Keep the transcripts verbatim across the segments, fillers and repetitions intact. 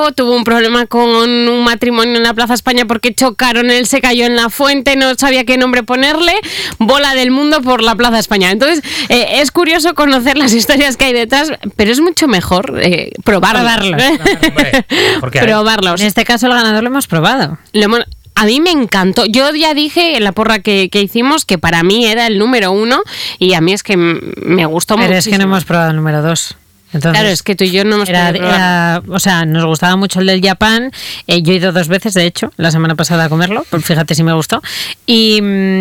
tuvo un problema con un matrimonio en la Plaza España porque chocaron, él se cayó en la fuente, no sabía qué nombre ponerle, bola del mundo por la Plaza España. Entonces, eh, es curioso conocer las historias que hay detrás, pero es mucho mejor eh, probarlos. Probarlos. Probarlos. En este caso, el ganador lo hemos probado. Lo hemos... A mí me encantó. Yo ya dije en la porra que, que hicimos que para mí era el número uno y a mí es que me gustó mucho. Pero es que no hemos probado el número dos. Entonces, claro, es que tú y yo no hemos era, podido era, o sea, nos gustaba mucho el del Japan. Eh, yo he ido dos veces, de hecho, la semana pasada a comerlo. Pues fíjate si me gustó. Y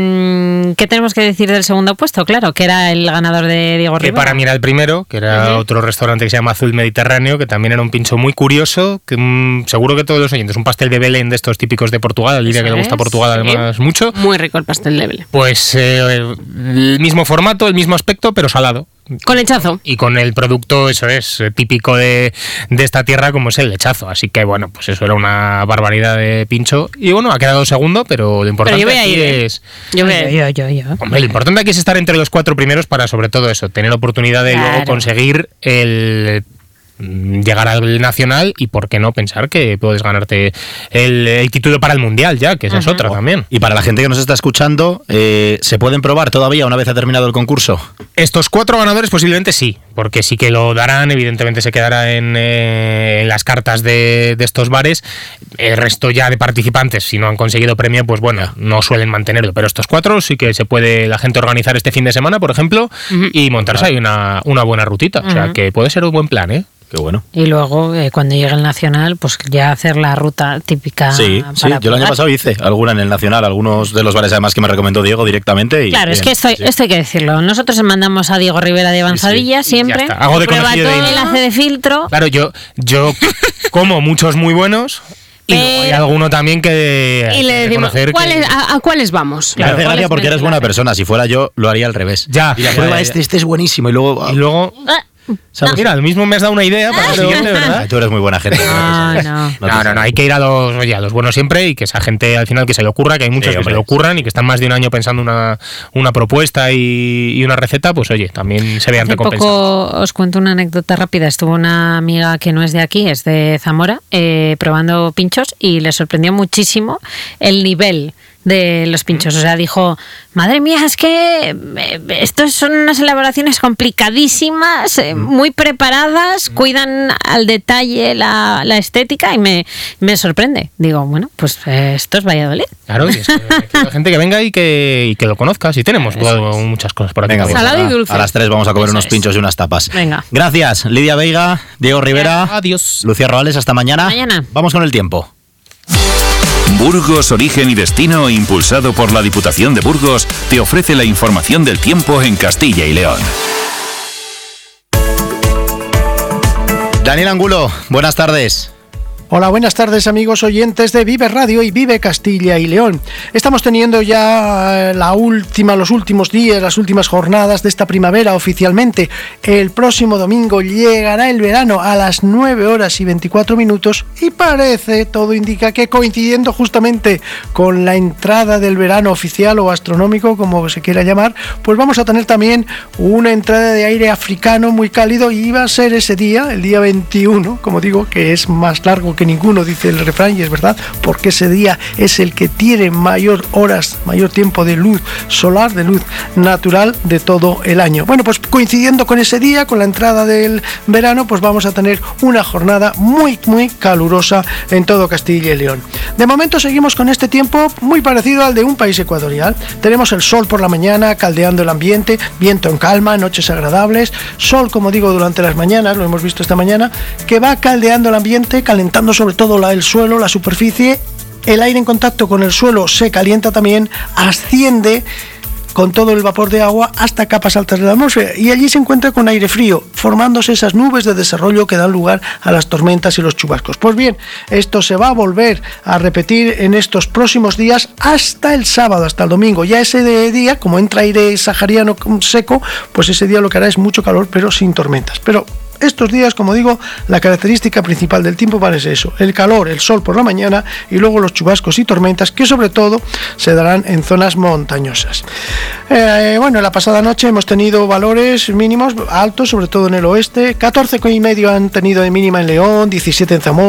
mmm, ¿qué tenemos que decir del segundo puesto? Claro, que era el ganador de Diego que Rivera. Para mí era el primero, que era uh-huh. otro restaurante que se llama Azul Mediterráneo, que también era un pincho muy curioso, que mmm, seguro que todos los oyentes, un pastel de Belén de estos típicos de Portugal, a Lidia que le gusta Portugal además sí. mucho. Muy rico el pastel de Belén. Pues eh, el mismo formato, el mismo aspecto, pero salado. Con lechazo. Y con el producto, eso es, típico de, de esta tierra, como es el lechazo. Así que, bueno, pues eso era una barbaridad de pincho. Y bueno, ha quedado segundo, pero lo importante pero aquí ir, es... Yo voy a yo, yo, yo. Hombre, lo importante aquí es estar entre los cuatro primeros para, sobre todo eso, tener oportunidad de claro. luego conseguir el... llegar al nacional y por qué no pensar que puedes ganarte el, el título para el mundial ya, que esa uh-huh. es otra también. Y para la gente que nos está escuchando, eh, ¿se pueden probar todavía una vez ha terminado el concurso? Estos cuatro ganadores posiblemente sí, porque sí que lo darán, evidentemente se quedará en, eh, en las cartas de, de estos bares. El resto ya de participantes, si no han conseguido premio, pues bueno, no suelen mantenerlo, pero estos cuatro sí que se puede la gente organizar este fin de semana, por ejemplo, uh-huh. y montarse ahí una, una buena rutita, uh-huh. o sea que puede ser un buen plan, ¿eh? Qué bueno. Y luego, eh, cuando llegue el Nacional, pues ya hacer la ruta típica. Sí, sí. Yo el año pasado hice alguna en el Nacional, algunos de los bares además que me recomendó Diego directamente. Y claro, bien, es que esto, sí. esto hay que decirlo. Nosotros mandamos a Diego Rivera de Avanzadilla sí, sí. siempre. Hago de prueba todo, de... él hace de filtro. Claro, yo, yo como muchos muy buenos. Y eh, hay alguno también que y le decimos, ¿cuáles, que... a, ¿a cuáles vamos? Me hace gracia porque eres buena persona. Si fuera yo, lo haría al revés. Ya. Y la prueba ya, este, este es buenísimo. Y luego... Y luego... Ah. ¿Sabes? No. Mira, el mismo me has dado una idea para el siguiente, ¿verdad? Tú eres muy buena gente. No, no, no, no, no, no, hay que ir a los, oye, a los buenos siempre y que esa gente al final que se le ocurra, que hay muchos sí, que hombre. se le ocurran y que están más de un año pensando una, una propuesta y, y una receta, pues oye, también se vean Hace recompensados. Poco os cuento una anécdota rápida. Estuvo una amiga que no es de aquí, es de Zamora, eh, probando pinchos y le sorprendió muchísimo el nivel de los pinchos, o sea, dijo, madre mía, es que estos son unas elaboraciones complicadísimas, eh, muy preparadas, cuidan al detalle la, la estética y me, me sorprende. Digo, bueno, pues eh, esto es Valladolid. Claro, y es que, que la gente que venga y que, y que lo conozca, si tenemos bueno, muchas cosas por aquí. Venga, pues salado a, y dulce. A las tres vamos a comer Eso unos es. pinchos y unas tapas. Venga. Gracias, Lidia Veiga, Diego Rivera. Adiós. Lucía Roales, hasta mañana. Mañana. Vamos con el tiempo. Burgos, Origen y Destino, impulsado por la Diputación de Burgos, te ofrece la información del tiempo en Castilla y León. Daniel Angulo, buenas tardes. Hola, buenas tardes amigos oyentes de Vive Radio y Vive Castilla y León. Estamos teniendo ya la última, los últimos días, las últimas jornadas de esta primavera oficialmente. El próximo domingo llegará el verano a las nueve horas y veinticuatro minutos y parece, todo indica que coincidiendo justamente con la entrada del verano oficial o astronómico, como se quiera llamar, pues vamos a tener también una entrada de aire africano muy cálido y va a ser ese día, el día veintiuno, como digo, que es más largo que que ninguno, dice el refrán, y es verdad, porque ese día es el que tiene mayor horas, mayor tiempo de luz solar, de luz natural de todo el año. Bueno, pues coincidiendo con ese día, con la entrada del verano, pues vamos a tener una jornada muy, muy calurosa en todo Castilla y León. De momento seguimos con este tiempo muy parecido al de un país ecuatorial. Tenemos el sol por la mañana, caldeando el ambiente, viento en calma, noches agradables, sol, como digo, durante las mañanas, lo hemos visto esta mañana, que va caldeando el ambiente, calentando sobre todo la, el suelo, la superficie, el aire en contacto con el suelo se calienta también, asciende con todo el vapor de agua hasta capas altas de la atmósfera y allí se encuentra con aire frío, formándose esas nubes de desarrollo que dan lugar a las tormentas y los chubascos. Pues bien, esto se va a volver a repetir en estos próximos días hasta el sábado, hasta el domingo. Ya ese día, como entra aire sahariano seco, pues ese día lo que hará es mucho calor, pero sin tormentas. Pero estos días, como digo, la característica principal del tiempo parece eso, el calor, el sol por la mañana y luego los chubascos y tormentas que sobre todo se darán en zonas montañosas. Eh, bueno, la pasada noche hemos tenido valores mínimos altos, sobre todo en el oeste, catorce y medio han tenido de mínima en León, diecisiete en Zamora,